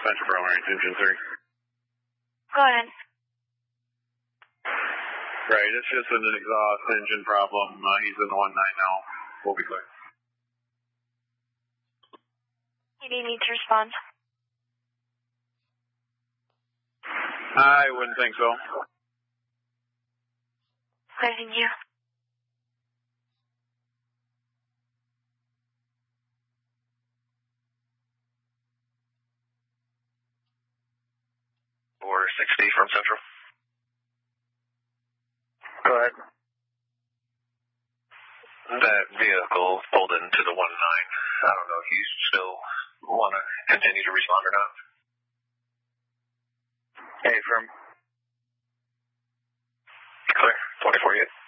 Central Primary, Engine 3. Go ahead. Right, it's just an exhaust engine problem. He's in the 1-9 now. We'll be clear. Do you need to respond? I wouldn't think so. Okay, thank you. Or 60 from Central. Go ahead. That vehicle pulled into the 1-9. I don't know if you still want to continue to respond or not. Hey, from Clear. 24 yet.